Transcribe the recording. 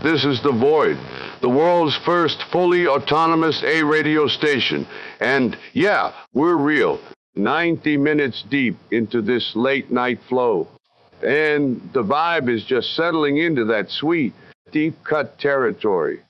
This is The Void, the world's first fully autonomous A radio station. And yeah, we're real. 90 minutes deep into this late night flow. And the vibe is just settling into that sweet, deep cut territory.